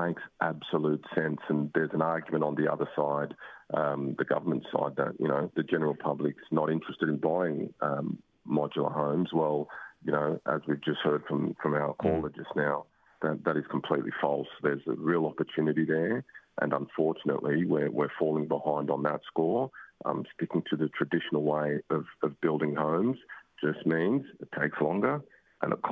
makes absolute sense. And there's an argument on the other side, the government side, that, the general public's not interested in buying modular homes. Well, as we've just heard from our caller just now, that is completely false. There's a real opportunity there, and unfortunately, we're falling behind on that score. Sticking to the traditional way of building homes just means it takes longer and it